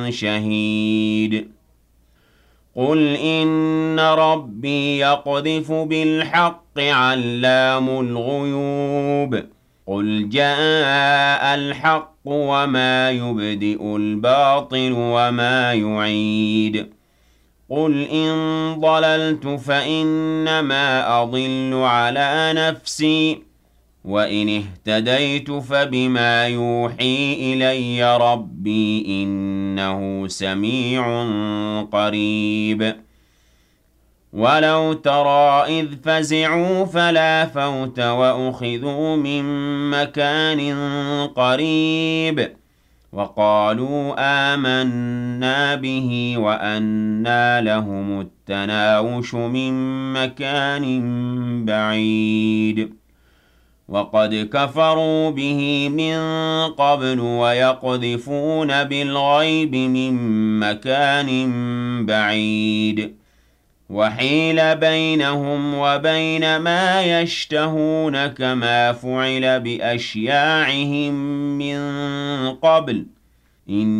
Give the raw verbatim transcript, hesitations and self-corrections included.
شهيد قل إن ربي يقذف بالحق علام الغيوب قل جاء الحق وما يبدئ الباطل وما يعيد قل إن ضللت فإنما أضل على نفسي وإن اهتديت فبما يوحي إلي ربي إنه سميع قريب ولو ترى إذ فزعوا فلا فوت وأخذوا من مكان قريب وقالوا آمنا به وأنى لهم التناوش من مكان بعيد وقد كفروا به من قبل ويقذفون بالغيب من مكان بعيد وحيل بينهم وبين ما يشتهون كما فعل بأشياعهم من قبل إن